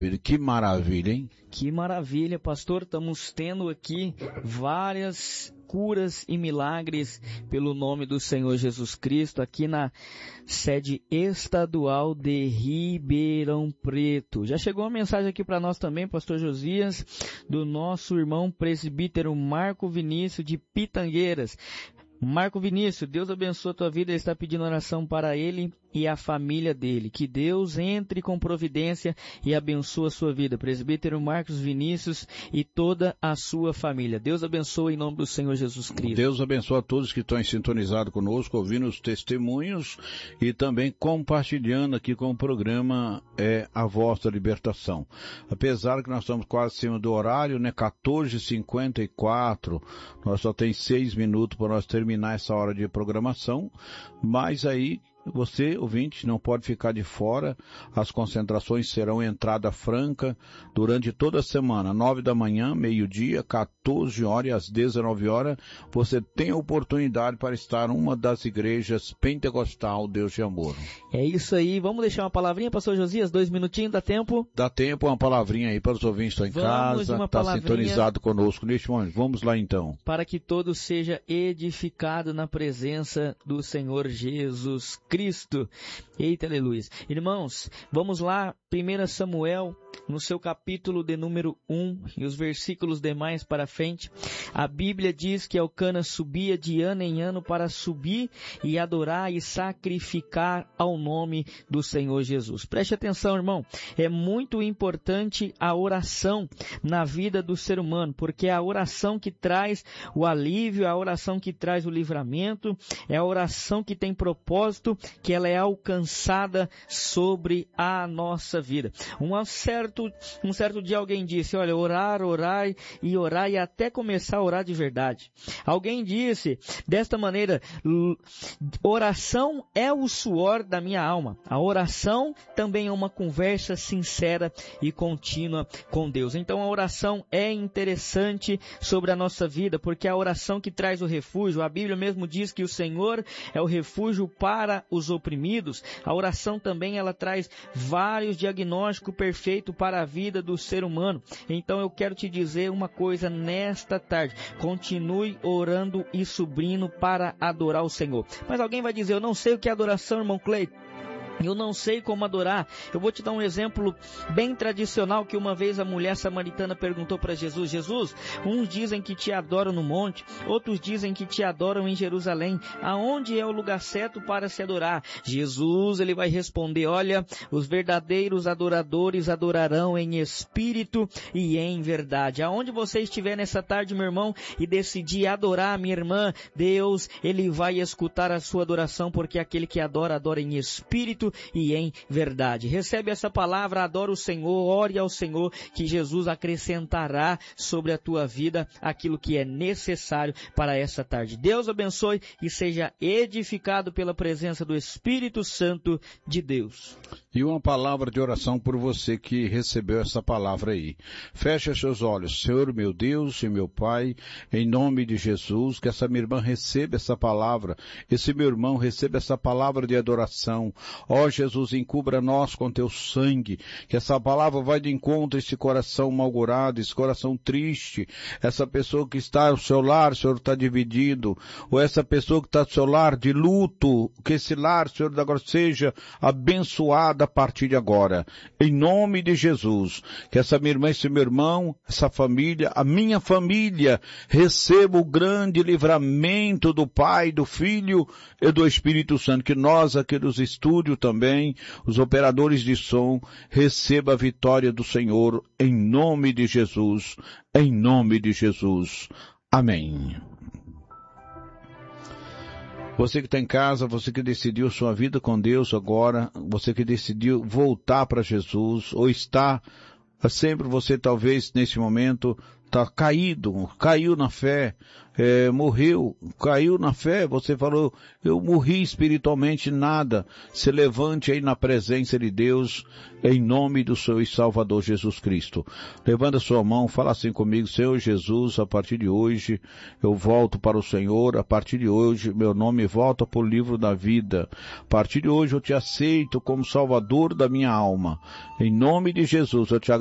Que maravilha, hein? Que maravilha, pastor. Estamos tendo aqui várias curas e milagres pelo nome do Senhor Jesus Cristo aqui na sede estadual de Ribeirão Preto. Já chegou uma mensagem aqui para nós também, pastor Josias, do nosso irmão presbítero Marco Vinícius de Pitangueiras. Marco Vinícius, Deus abençoe a tua vida. Ele está pedindo oração para ele e a família dele. Que Deus entre com providência e abençoe a sua vida. Presbítero Marcos Vinícius e toda a sua família. Deus abençoe em nome do Senhor Jesus Cristo. Deus abençoe a todos que estão sintonizados conosco, ouvindo os testemunhos e também compartilhando aqui com o programa A Voz da Libertação. Apesar que nós estamos quase acima do horário, né? 14h54, nós só tem 6 minutos para nós terminar essa hora de programação, mas aí você, ouvinte, não pode ficar de fora. As concentrações serão entrada franca durante toda a semana, 9 da manhã, meio-dia, 14 horas e às 19 horas. Você tem a oportunidade para estar em uma das igrejas pentecostal Deus de Amor. É isso aí. Vamos deixar uma palavrinha, pastor Josias? 2 minutinhos, dá tempo? Dá tempo, uma palavrinha aí para os ouvintes que estão em casa, está sintonizado conosco neste momento. Vamos lá então. Para que todo seja edificado na presença do Senhor Jesus Cristo. Eita, aleluia. Irmãos, vamos lá, 1 Samuel, no seu capítulo de número 1, e os versículos demais para frente. A Bíblia diz que Elcana subia de ano em ano para subir e adorar e sacrificar ao nome do Senhor Jesus. Preste atenção, irmão. É muito importante a oração na vida do ser humano, porque é a oração que traz o alívio, é a oração que traz o livramento, é a oração que tem propósito, que ela é alcançada sobre a nossa vida. Um certo dia alguém disse, olha, orar e até começar a orar de verdade. Alguém disse desta maneira, oração é o suor da minha alma. A oração também é uma conversa sincera e contínua com Deus. Então a oração é interessante sobre a nossa vida, porque é a oração que traz o refúgio. A Bíblia mesmo diz que o Senhor é o refúgio para os oprimidos. A oração também ela traz vários diagnósticos perfeitos para a vida do ser humano. Então eu quero te dizer uma coisa nesta tarde. Continue orando e subindo para adorar o Senhor. Mas alguém vai dizer, eu não sei o que é adoração, irmão Cleiton. Eu não sei como adorar. Eu vou te dar um exemplo bem tradicional que uma vez a mulher samaritana perguntou para Jesus. Jesus, uns dizem que te adoram no monte, outros dizem que te adoram em Jerusalém. Aonde é o lugar certo para se adorar? Jesus, ele vai responder, olha, os verdadeiros adoradores adorarão em espírito e em verdade. Aonde você estiver nessa tarde, meu irmão, e decidir adorar, minha irmã, Deus, ele vai escutar a sua adoração, porque aquele que adora, adora em espírito e em verdade. Recebe essa palavra, adora o Senhor, ore ao Senhor, que Jesus acrescentará sobre a tua vida aquilo que é necessário para essa tarde. Deus abençoe e seja edificado pela presença do Espírito Santo de Deus. E uma palavra de oração por você que recebeu essa palavra aí. Feche seus olhos. Senhor, meu Deus e meu Pai, em nome de Jesus, que essa minha irmã receba essa palavra, esse meu irmão receba essa palavra de adoração. Ó Jesus, encubra nós com teu sangue, que essa palavra vai de encontro a esse coração malgurado, esse coração triste, essa pessoa que está ao seu lar, Senhor, está dividido, ou essa pessoa que está ao seu lar de luto, que esse lar, Senhor, agora seja abençoado a partir de agora. Em nome de Jesus, que essa minha irmã, esse meu irmão, essa família, a minha família, receba o grande livramento do Pai, do Filho e do Espírito Santo, que nós aqui nos estúdios também, os operadores de som, receba a vitória do Senhor em nome de Jesus, em nome de Jesus. Amém. Você que está em casa, você que decidiu sua vida com Deus agora, você que decidiu voltar para Jesus, ou está Sempre você talvez nesse momento está caído, caiu na fé, morreu, caiu na fé, você falou, eu morri espiritualmente, nada. Se levante aí na presença de Deus, em nome do seu Salvador Jesus Cristo. Levanta sua mão, fala assim comigo: Senhor Jesus, a partir de hoje eu volto para o Senhor, a partir de hoje meu nome volta para o livro da vida, a partir de hoje eu te aceito como Salvador da minha alma. Em nome de Jesus eu te agradeço